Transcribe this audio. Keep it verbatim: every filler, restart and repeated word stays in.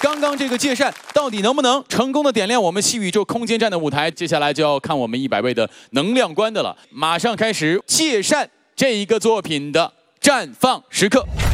刚刚这个借扇到底能不能成功的点亮我们细宇宙空间站的舞台？接下来就要看我们一百位的能量观的了。马上开始借扇这一个作品的绽放时刻。